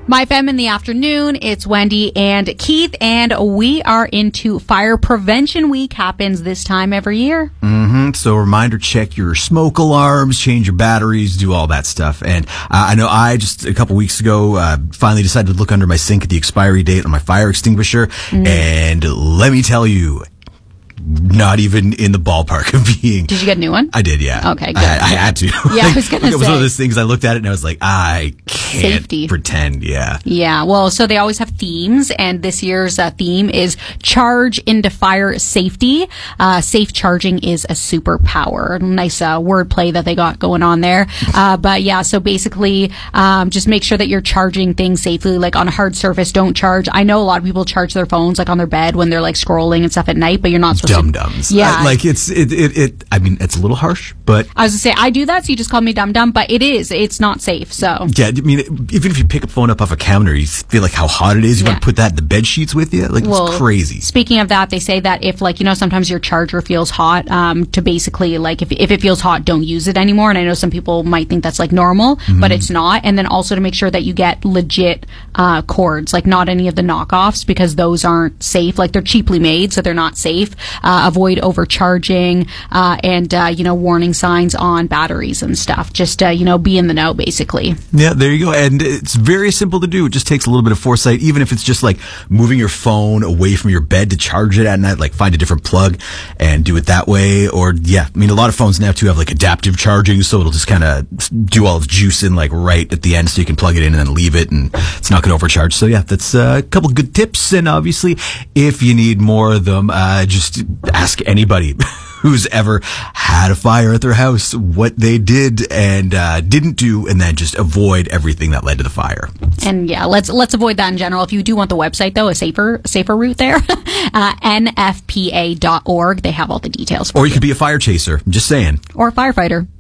My Femme in the afternoon. It's Wendy and Keith, and we are into Fire Prevention Week. Happens this time every year. So reminder, check your smoke alarms, change your batteries, do all that stuff. And I know I just a couple weeks ago finally decided to look under my sink at the expiry date on my fire extinguisher. And let me tell you, not even in the ballpark of being. Did you get a new one? I did, yeah. Okay, good. I had to. Yeah, I was going to say. It was one of those things I looked at it and I was like, I can't pretend, yeah. Yeah, well, so they always have themes, and this year's theme is Charge into Fire Safety. Safe charging is a superpower. Nice wordplay that they got going on there. But yeah, so basically, just make sure that you're charging things safely, like on a hard surface, don't charge. I know a lot of people charge their phones like on their bed when they're like scrolling and stuff at night, but you're not supposed dum-dums. Yeah. I mean, it's a little harsh, but I was going to say, I do that, so you just call me dum-dum, but it's not safe, so. Yeah, I mean, even if you pick a phone up off a counter, you feel like how hot it is. You want to put that in the bed sheets with you? Like, it's crazy. Speaking of that, they say that if, like, you know, sometimes your charger feels hot, to basically, like, if it feels hot, don't use it anymore. And I know some people might think that's, like, normal, but it's not. And then also to make sure that you get legit cords, like, not any of the knockoffs, because those aren't safe. Like, they're cheaply made, so they're not safe. Avoid overcharging, and, you know, warning signs on batteries and stuff. Just, you know, be in the know, basically. Yeah, there you go. And it's very simple to do. It just takes a little bit of foresight, even if it's just like moving your phone away from your bed to charge it at night, like find a different plug and do it that way. Or, yeah, I mean, a lot of phones now too have like adaptive charging, so it'll just kind of do all its juicing like right at the end, so you can plug it in and then leave it and it's not going to overcharge. So yeah, that's a couple good tips. And obviously, if you need more of them, just ask anybody who's ever had a fire at their house what they did and didn't do, and then just avoid everything that led to the fire. And yeah, let's avoid that in general. If you do want the website, though, a safer route there, nfpa.org. They have all the details for you. Or you could be a fire chaser. I'm just saying. Or a firefighter.